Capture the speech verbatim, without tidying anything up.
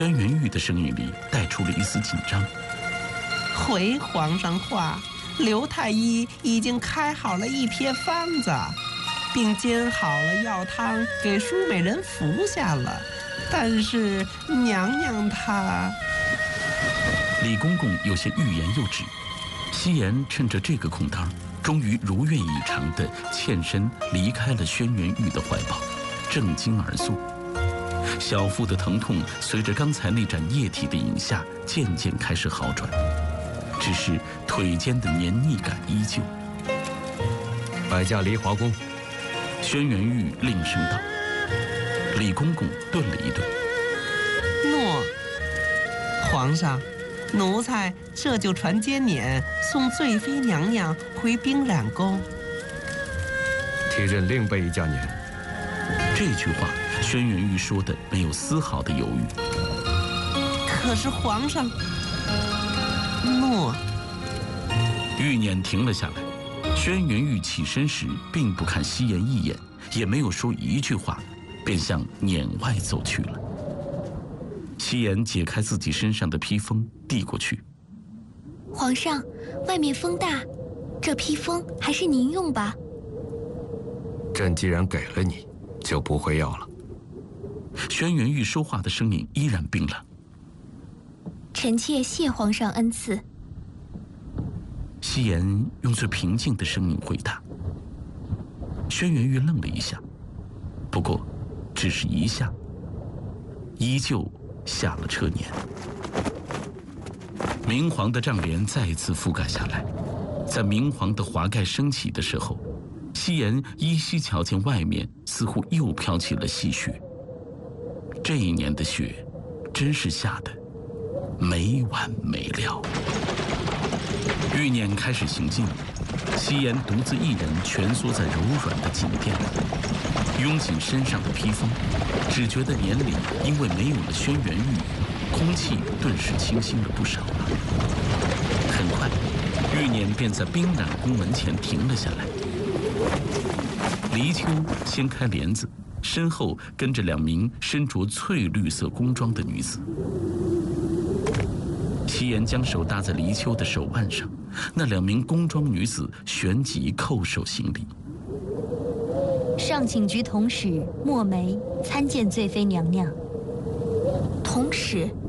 轩辕玉的声音里带出了一丝紧张。 回皇上话，刘太医已经开好了一篇方子，并煎好了药汤给淑美人服下了，但是娘娘她…… 李公公有些欲言又止。夕颜趁着这个空当，终于如愿以偿地欠身离开了轩辕玉的怀抱，正襟而坐。小腹的疼痛随着刚才那盏液体的饮下，渐渐开始好转，只是腿间的黏腻感依旧。 摆驾离华宫。 轩辕玉令声道。李公公顿了一顿。 诺。皇上，奴才这就传笺辇送醉妃娘娘回冰染宫。 提任另备一驾辇。 这句话轩辕玉说的没有丝毫的犹豫。 可是皇上……诺。 玉辇停了下来。轩辕玉起身时并不看夕颜一眼，也没有说一句话，便向辇外走去了。夕颜解开自己身上的披风递过去。 皇上，外面风大，这披风还是您用吧。 朕既然给了你，就不会要了。 轩辕玉说话的声音依然冰冷。 臣妾谢皇上恩赐。 夕颜用最平静的声音回答。轩辕玉愣了一下，不过只是一下，依旧下了车辇。明皇的帐帘再次覆盖下来，在明皇的华盖升起的时候，夕颜依稀瞧见外面似乎又飘起了细雪。这一年的雪真是下得没完没了。玉辇开始行进，夕颜独自一人蜷缩在柔软的锦垫里，拥紧身上的披风，只觉得年里因为没有了轩辕玉，空气顿时清新了不少了。很快，玉辇便在冰染宫门前停了下来。黎秋掀开帘子，身后跟着两名身着翠绿色宫装的女子。夕颜将手搭在黎秋的手腕上，那两名宫装女子旋即叩首行礼。 上请局同使墨梅参见醉妃娘娘。同使。